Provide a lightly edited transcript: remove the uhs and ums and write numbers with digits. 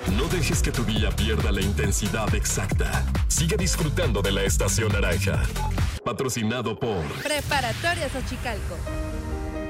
No dejes que tu día pierda la intensidad exacta. Sigue disfrutando de la Estación Naranja. Patrocinado por Preparatoria Xochicalco.